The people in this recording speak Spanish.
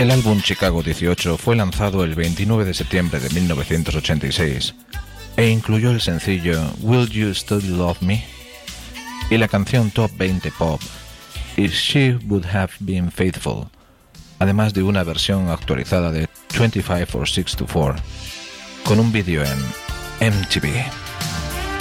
El álbum Chicago 18 fue lanzado el 29 de septiembre de 1986 e incluyó el sencillo Will You Still Love Me y la canción Top 20 Pop If She Would Have Been Faithful, además de una versión actualizada de 25 for 6 to 4 con un vídeo en MTV.